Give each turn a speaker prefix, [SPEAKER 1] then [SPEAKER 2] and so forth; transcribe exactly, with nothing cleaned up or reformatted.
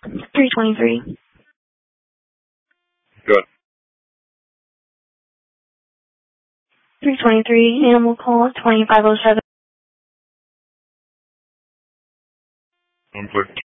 [SPEAKER 1] three twenty-three.
[SPEAKER 2] Good.
[SPEAKER 1] three twenty-three, animal call, twenty-five oh seven.
[SPEAKER 2] I'm clear.